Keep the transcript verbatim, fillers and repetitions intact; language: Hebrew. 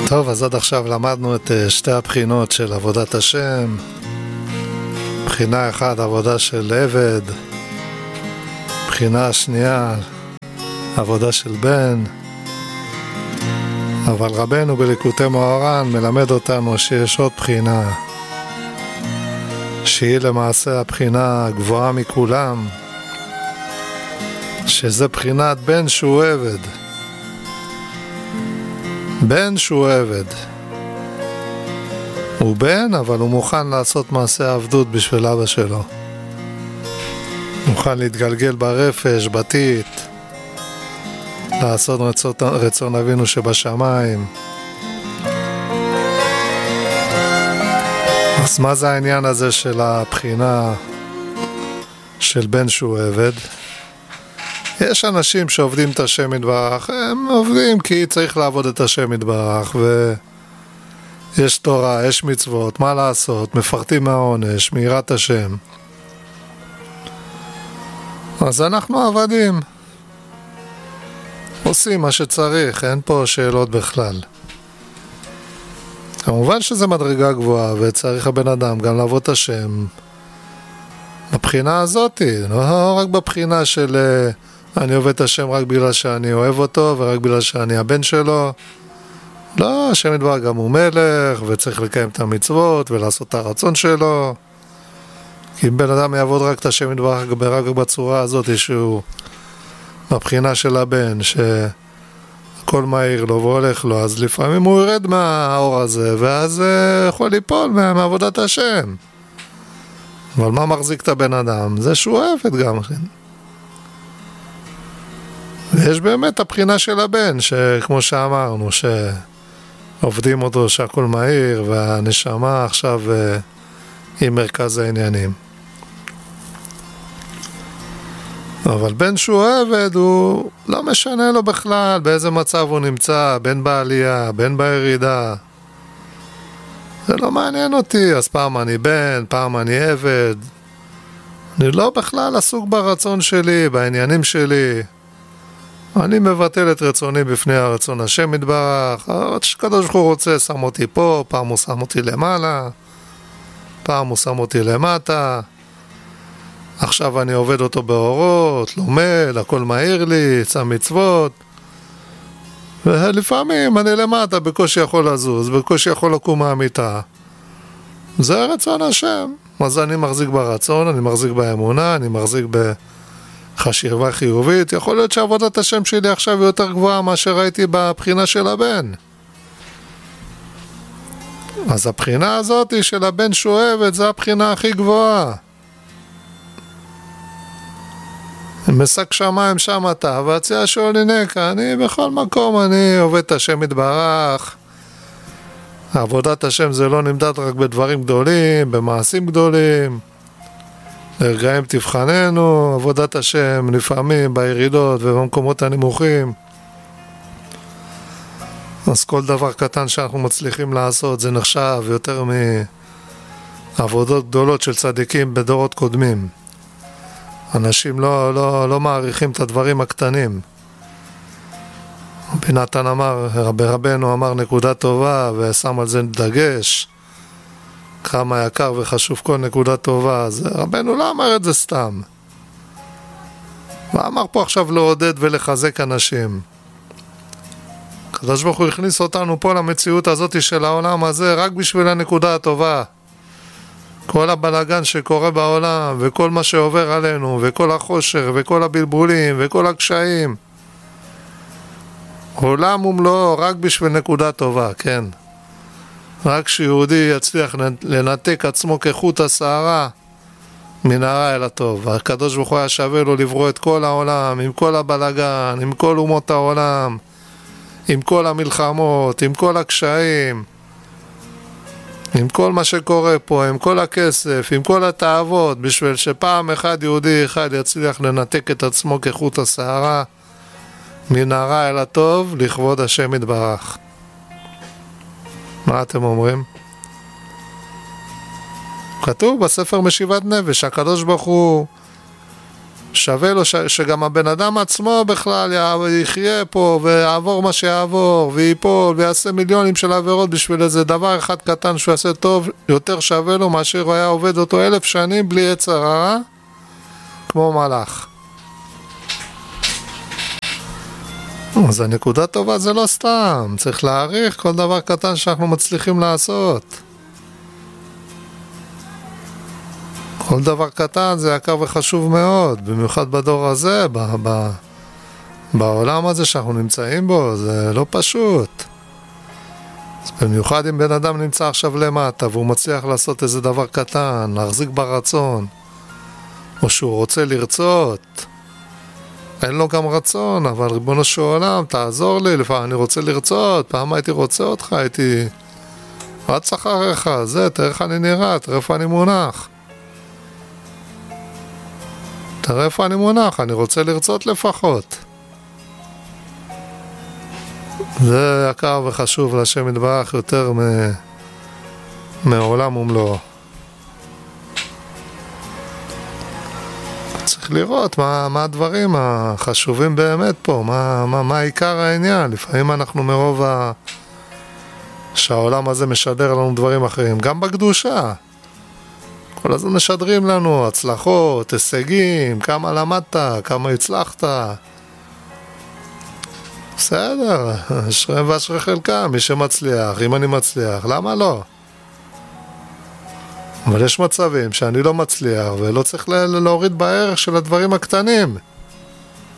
טוב, אז עד עכשיו למדנו את שתי הבחינות של עבודת השם. בחינה אחת, עבודה של עבד. בחינה שנייה, עבודה של בן. אבל רבנו בליקוטי מוהר"ן מלמד אותנו שיש עוד בחינה, שהיא למעשה הבחינה הגבוהה מכולם, שזה בחינת בן שהוא עבד. בן שהוא עבד. הוא בן, אבל הוא מוכן לעשות מעשה עבדות בשביל אבא שלו. מוכן להתגלגל ברפש, בתית, לעשות רצון, רצון אבינו שבשמיים. אז מה זה העניין הזה של הבחינה של בן שהוא עבד? יש אנשים שעובדים את השם יתברך, הם עובדים כי צריך לעבוד את השם יתברך, ויש תורה, יש מצוות, מה לעשות, מפרטים מהעונש, מיראת השם. אז אנחנו עבדים, עושים מה שצריך, אין פה שאלות בכלל. כמובן שזה מדרגה גבוהה, וצריך הבן אדם גם לעבוד את השם בבחינה הזאת, לא רק בבחינה של אני עובד את השם רק בגלל שאני אוהב אותו ורק בגלל שאני הבן שלו. לא, השם יתברך גם הוא מלך וצריך לקיים את המצוות ולעשות את הרצון שלו. כי אם בן אדם יעבוד רק את השם יתברך רק בצורה הזאת שהוא בבחינה של הבן, שהכל מהיר לו והולך לו, אז לפעמים הוא ירד מהאור הזה ואז יכול ליפול מעבודת השם. אבל מה מחזיק את הבן אדם? זה שהוא עבד גם כן. ויש באמת הבחינה של הבן, שכמו שאמרנו, שעובדים אותו שהכל מהיר, והנשמה עכשיו היא מרכז העניינים. אבל בן שהוא עבד, הוא לא משנה לו בכלל באיזה מצב הוא נמצא, בין בעלייה, בין בירידה. זה לא מעניין אותי, אז פעם אני בן, פעם אני עבד. אני לא בכלל עסוק ברצון שלי, בעניינים שלי. אני מבטל את רצוני בפני הרצון השם יתברך. הקדוש ברוך הוא רוצה, שם אותי פה, פעם הוא שם אותי למעלה, פעם הוא שם אותי למטה. עכשיו אני עובד אותו באורות, לומד, הכל מהיר לי, שם מצוות. ולפעמים אני למטה, בקושי יכול לזוז, בקושי יכול לקום מהמיטה. זה רצון השם. אז אני מחזיק ברצון, אני מחזיק באמונה, אני מחזיק בחשיבה חיובית. יכול להיות שעבודת השם שלי עכשיו היא יותר גבוהה מה שראיתי בבחינה של הבן. אז הבחינה הזאת של הבן שואבת, זה הבחינה הכי גבוהה. משק שמיים שם אתה, והציע שואלי נקה, אני בכל מקום, אני עובד את השם יתברך. עבודת השם זה לא נמדד רק בדברים גדולים, במעשים גדולים. לרגעים תבחננו, עבודת השם לפעמים בירידות ובמקומות הנמוכים. אז כל דבר קטן שאנחנו מצליחים לעשות זה נחשב יותר מעבודות גדולות של צדיקים בדורות קודמים. אנשים לא, לא, לא מעריכים את הדברים הקטנים. רבי נתן אמר, רבי רבנו אמר נקודה טובה ושם על זה דגש, כמה יקר וחשוב כל נקודה טובה. אז רבנו לא אמר את זה סתם. הוא אמר פה עכשיו לעודד ולחזק אנשים. הקדוש ברוך הוא הכניס אותנו פה למציאות הזאת של העולם הזה רק בשביל הנקודה הטובה. כל הבלגן שקורה בעולם וכל מה שעובר עלינו וכל החושר וכל הבלבולים וכל הקשיים, עולם ומלואו רק בשביל נקודה טובה, כן. רק שיהודי יצליח לנתק עצמו כחוט השערה מן הרע אל הטוב. הקדוש ברוך הוא היה שווה לו לברוא את כל העולם עם כל הבלגן, עם כל אומות העולם, עם כל המלחמות, עם כל הקשיים, עם כל מה שקורה פה, עם כל הכסף, עם כל התאוות, בשביל שפעם אחד יהודי אחד יצליח לנתק את עצמו כחוט השערה מן הרע אל הטוב לכבוד השם יתברך. מה אתם אומרים? כתוב בספר משיבת נפש, הקדוש ברוך הוא שווה לו ש... שגם הבן אדם עצמו בכלל יחיה פה ויעבור מה שיעבור ויפול ויעשה מיליונים של עבירות בשביל איזה דבר אחד קטן שהוא יעשה טוב, יותר שווה לו מאשר הוא היה עובד אותו אלף שנים בלי יצר הרע כמו מלאך. אז הנקודה טובה זה לא סתם, צריך להעריך כל דבר קטן שאנחנו מצליחים לעשות. כל דבר קטן זה יקר וחשוב מאוד, במיוחד בדור הזה, ב- ב- בעולם הזה שאנחנו נמצאים בו, זה לא פשוט. אז במיוחד אם בן אדם נמצא עכשיו למטה והוא מצליח לעשות איזה דבר קטן, להחזיק ברצון, או שהוא רוצה לרצות, אין לו גם רצון, אבל ריבונו של עולם, תעזור לי, לפעמים אני רוצה לרצות, פעם הייתי רוצה אותך, הייתי רץ אחריך, זה, תראה איך אני נראה, תראה איפה אני מונח. תראה איפה אני מונח, אני רוצה לרצות לפחות. זה יקר וחשוב להשם יתברך יותר מ... מעולם ומלואו. צריך לראות מה, מה הדברים החשובים באמת פה, מה, מה, מה עיקר העניין. לפעמים אנחנו מרוב ה... שהעולם הזה משדר לנו דברים אחרים, גם בקדושה. כל הזמן משדרים לנו הצלחות, הישגים, כמה למדת, כמה הצלחת. בסדר, אשרי ואשרי חלקם, מי שמצליח, אם אני מצליח, למה לא? אבל יש מצבים שאני לא מצליח ולא צריך להוריד בערך של הדברים הקטנים.